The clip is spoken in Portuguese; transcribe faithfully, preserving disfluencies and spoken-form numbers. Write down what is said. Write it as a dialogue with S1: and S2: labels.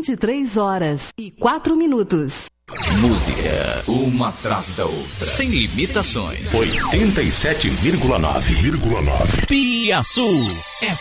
S1: vinte e três horas e quatro minutos.
S2: Música, uma atrás da outra. Sem limitações.
S3: oitenta e sete vírgula nove.
S2: Piaçu.